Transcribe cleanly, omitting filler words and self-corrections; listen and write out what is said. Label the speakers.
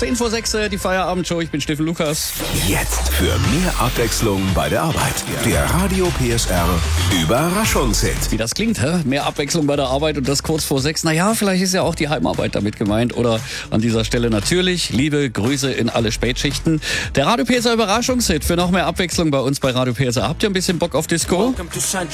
Speaker 1: 10 vor 6, die Feierabendshow. Ich bin Steffen Lukas.
Speaker 2: Jetzt für mehr Abwechslung bei der Arbeit. Der Radio PSR Überraschungshit.
Speaker 1: Wie das klingt, hä? Mehr Abwechslung bei der Arbeit und das kurz vor 6. Naja, vielleicht ist ja auch die Heimarbeit damit gemeint. Oder an dieser Stelle natürlich liebe Grüße in alle Spätschichten. Der Radio PSR Überraschungshit für noch mehr Abwechslung bei uns bei Radio PSR. Habt ihr ein bisschen Bock auf Disco?